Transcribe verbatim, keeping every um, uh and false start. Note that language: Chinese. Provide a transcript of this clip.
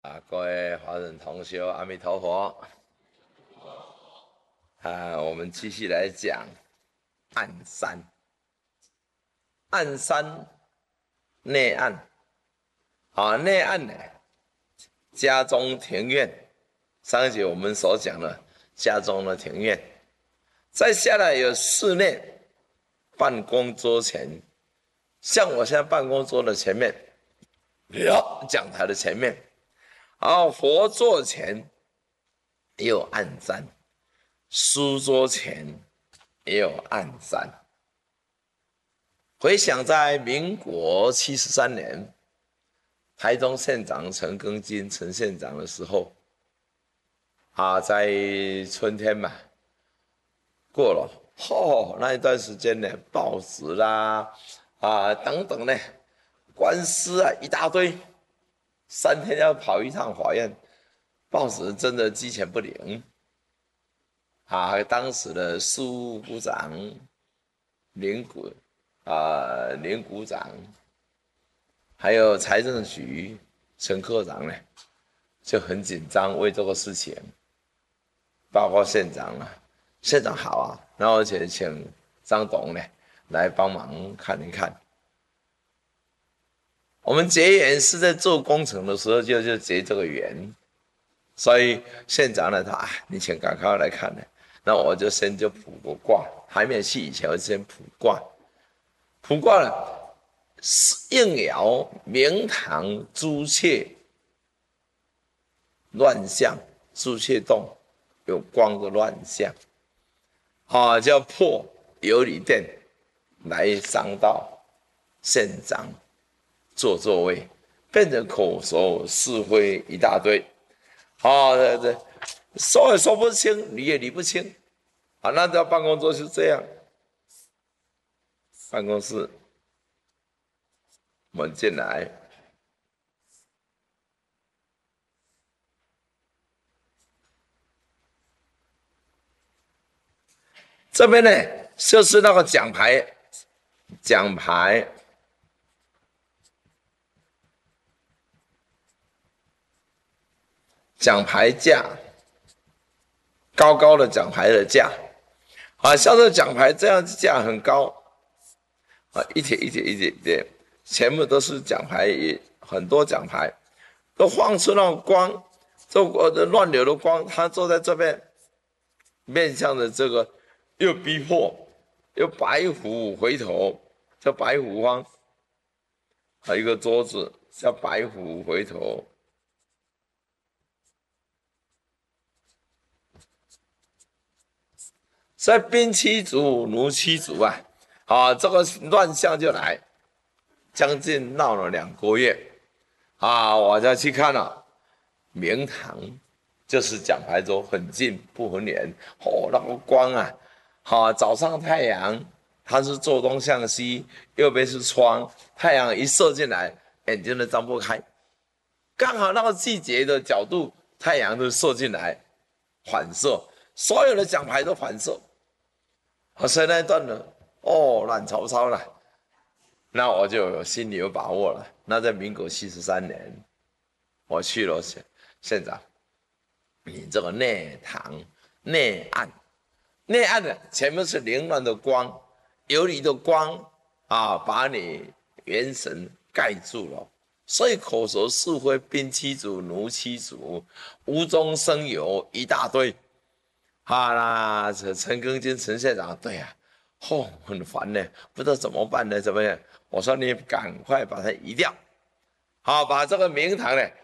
啊，各位华人同修，阿弥陀佛！啊，我们继续来讲暗山。暗山内暗，啊，内暗呢，家中庭院。上一节我们所讲的家中的庭院，再下来有室内办公桌前，像我现在办公桌的前面，有讲台的前面，然后佛座前也有暗山。书桌前也有暗山。回想在民国七十三年，台中县长陈庚金陈县长的时候，啊，在春天嘛，过了，哦，那一段时间呢，报纸啦，啊等等呢，官司啊一大堆，三天要跑一趟法院，报纸真的鸡犬不宁。啊，当时的事务股长林股啊林股长，还有财政局陈科长呢，就很紧张，为这个事情报告县长了。县长好啊，然后而且请张董呢来帮忙看一看。我们结缘是在做工程的时候就就结这个缘，所以县长呢他啊，你请赶快来看呢。那我就先就卜个卦，还没有去以前，我就先卜卦。卜卦了，应爻明堂朱雀乱象，朱雀洞有光的乱象，啊，叫破有理殿来伤到县长坐座位，变成口舌是非一大堆，啊，对对。说也说不清，理也理不清，啊，那在办公桌是这样，办公室我们进来，这边呢就是那个奖牌，奖牌，奖牌架。高高的奖牌的架，啊，像这奖牌这样架很高，啊，一铁一铁一铁一铁，全部都是奖牌，也很多奖牌，都放出那种光，这个乱流的光，他坐在这边，面向的这个又逼迫，又白虎回头，叫白虎方，还有一个桌子叫白虎回头。在兵七族、奴七族啊，啊，这个乱象就来，将近闹了两个月，啊，我再去看了、啊，明堂就是奖牌桌很近不很远，哦，那个光啊，好、啊，早上太阳它是坐东向西，右边是窗，太阳一射进来，眼睛都张不开，刚好那个季节的角度，太阳都射进来，反射，所有的奖牌都反射。我所以那一段呢，哦，乱糟糟了，那我就有心里有把握了。那在民国七十三年，我去了县县长，你这个内堂内暗，内暗的前面是凌乱的光，有你的光啊，把你元神盖住了，所以口舌是非，兵七族、奴七族，无中生有一大堆。哈啦，这陈庚金陈县长，对呀、啊，哦，很烦呢，不知道怎么办呢？怎么样？我说你赶快把它移掉，好，把这个明堂呢